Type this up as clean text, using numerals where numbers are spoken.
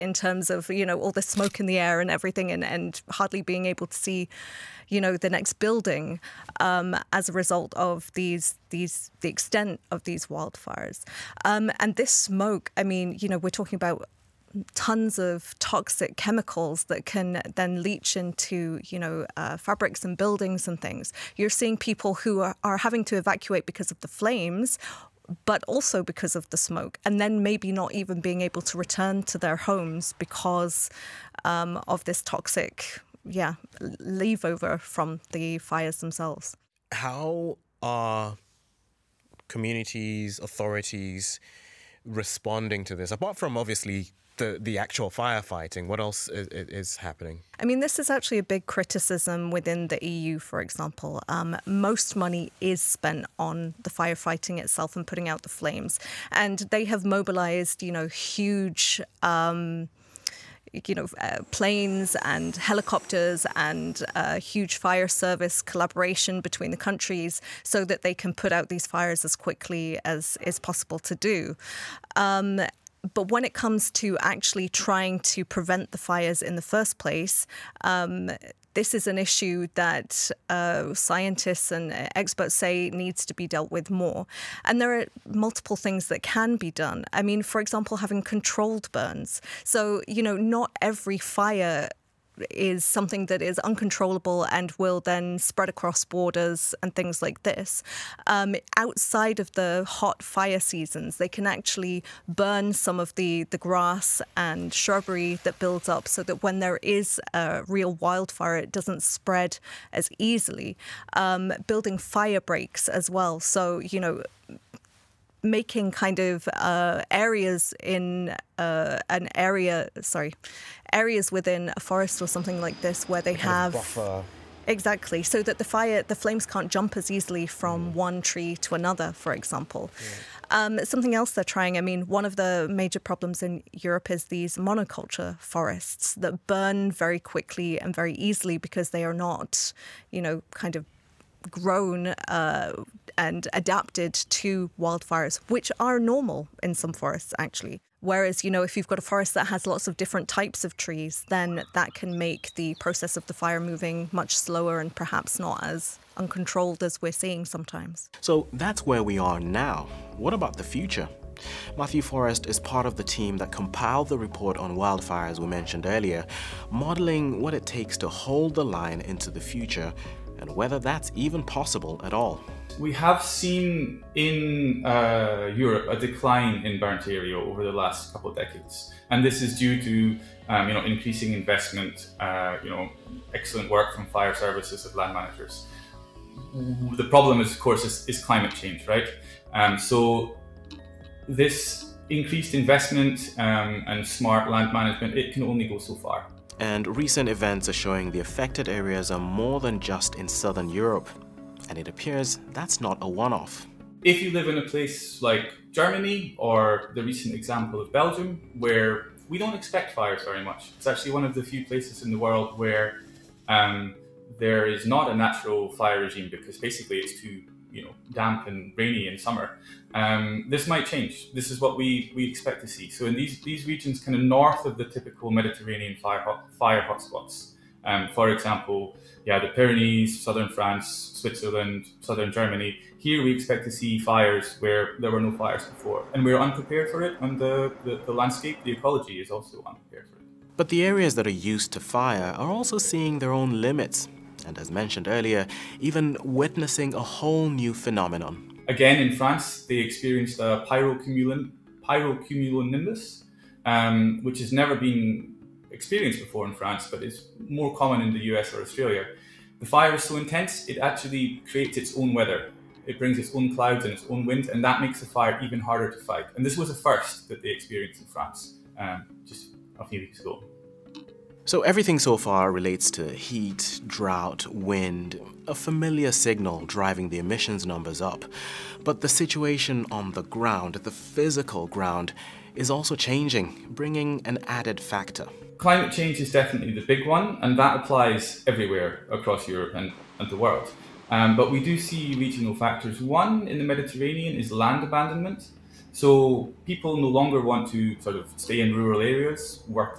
in terms of, all the smoke in the air and everything, and hardly being able to see, the next building as a result of the extent of these wildfires. And this smoke, I mean, we're talking about tons of toxic chemicals that can then leach into, fabrics and buildings and things. You're seeing people who are having to evacuate because of the flames, but also because of the smoke, and then maybe not even being able to return to their homes because of this toxic, leave-over from the fires themselves. How are communities, authorities responding to this? Apart from obviously the actual firefighting, what else is happening? I mean, this is actually a big criticism within the EU, for example. Most money is spent on the firefighting itself and putting out the flames. And they have mobilized, huge planes and helicopters and huge fire service collaboration between the countries so that they can put out these fires as quickly as is possible to do. But when it comes to actually trying to prevent the fires in the first place, this is an issue that scientists and experts say needs to be dealt with more. And there are multiple things that can be done. I mean, for example, having controlled burns. So, not every fire is something that is uncontrollable and will then spread across borders and things like this. Outside of the hot fire seasons, they can actually burn some of the grass and shrubbery that builds up so that when there is a real wildfire, it doesn't spread as easily. Building fire breaks as well. So, making kind of areas in areas within a forest or something like this where they have buffer. Exactly, so that the flames can't jump as easily from one tree to another, for example. Something else they're trying, I mean, one of the major problems in Europe is these monoculture forests that burn very quickly and very easily because they are not, kind of grown and adapted to wildfires, which are normal in some forests, actually. Whereas, if you've got a forest that has lots of different types of trees, then that can make the process of the fire moving much slower and perhaps not as uncontrolled as we're seeing sometimes. So that's where we are now. What about the future? Matthew Forrest is part of the team that compiled the report on wildfires we mentioned earlier, modeling what it takes to hold the line into the future and whether that's even possible at all. We have seen in Europe a decline in burnt area over the last couple of decades, and this is due to increasing investment, excellent work from fire services of land managers. The problem is, of course, is climate change, right? So this increased investment and smart land management, it can only go so far. And recent events are showing the affected areas are more than just in southern Europe. And it appears that's not a one-off. If you live in a place like Germany or the recent example of Belgium, where we don't expect fires very much, it's actually one of the few places in the world where there is not a natural fire regime because basically it's too damp and rainy in summer. This might change. This is what we expect to see. So in these regions kind of north of the typical Mediterranean fire hotspots, for example, the Pyrenees, southern France, Switzerland, southern Germany, here we expect to see fires where there were no fires before. And we're unprepared for it, and the landscape, the ecology is also unprepared for it. But the areas that are used to fire are also seeing their own limits. And as mentioned earlier, even witnessing a whole new phenomenon. Again, in France, they experienced a pyrocumulonimbus, which has never been experienced before in France, but is more common in the US or Australia. The fire is so intense, it actually creates its own weather. It brings its own clouds and its own wind, and that makes the fire even harder to fight. And this was a first that they experienced in France just a few weeks ago. So everything so far relates to heat, drought, wind, a familiar signal driving the emissions numbers up. But the situation on the ground, the physical ground, is also changing, bringing an added factor. Climate change is definitely the big one, and that applies everywhere across Europe and the world. But we do see regional factors. One in the Mediterranean is land abandonment. So people no longer want to sort of stay in rural areas, work